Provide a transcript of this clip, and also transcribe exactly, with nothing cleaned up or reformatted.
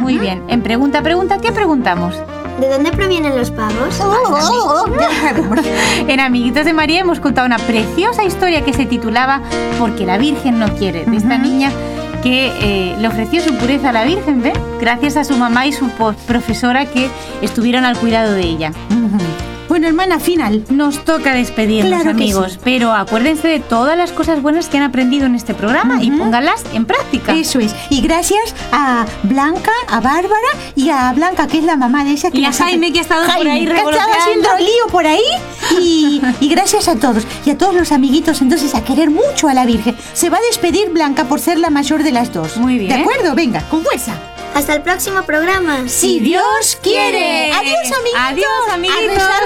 Muy bien. En Pregunta, Pregunta, ¿qué preguntamos? ¿De dónde provienen los pavos? Oh, oh, oh, ya sabemos. En Amiguitos de María hemos contado una preciosa historia que se titulaba Porque la Virgen no quiere, de esta Ujú. niña que eh, le ofreció su pureza a la Virgen, ¿ves? Gracias a su mamá y su po- profesora que estuvieron al cuidado de ella. Ujú. Bueno, hermana, final. Nos toca despedirnos, Claro que amigos, sí. pero acuérdense de todas las cosas buenas que han aprendido en este programa y Ujú. pónganlas en práctica. Eso es. Y gracias a Blanca, a Bárbara y a Blanca, que es la mamá de esa. Que Y a nos ha- Jaime, que ha estado por Jaime, ahí que ha estado revoloteando. haciendo lío por ahí. Y, y gracias a todos. Y a todos los amiguitos, entonces, a querer mucho a la Virgen. Se va a despedir Blanca por ser la mayor de las dos. Muy bien. ¿De acuerdo? Venga, con fuerza. Hasta el próximo programa. Si Dios quiere. Adiós, amiguitos. Adiós, amiguitos. A rezar